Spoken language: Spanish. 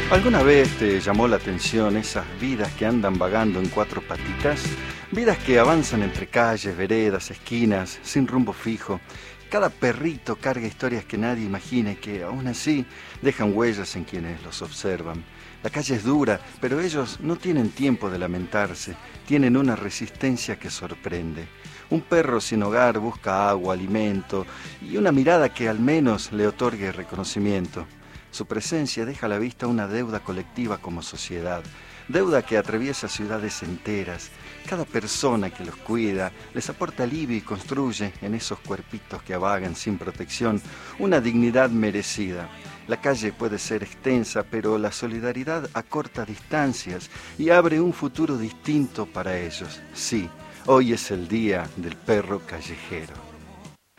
¿Alguna vez te llamó la atención esas vidas que andan vagando en cuatro patitas? Vidas que avanzan entre calles, veredas, esquinas, sin rumbo fijo. Cada perrito carga historias que nadie imagina y que aún así dejan huellas en quienes los observan. La calle es dura, pero ellos no tienen tiempo de lamentarse, tienen una resistencia que sorprende. Un perro sin hogar busca agua, alimento y una mirada que al menos le otorgue reconocimiento. Su presencia deja a la vista una deuda colectiva como sociedad, deuda que atraviesa ciudades enteras. Cada persona que los cuida les aporta alivio y construye en esos cuerpitos que vagan sin protección una dignidad merecida. La calle puede ser extensa, pero la solidaridad acorta distancias y abre un futuro distinto para ellos. Sí, hoy es el día del perro callejero.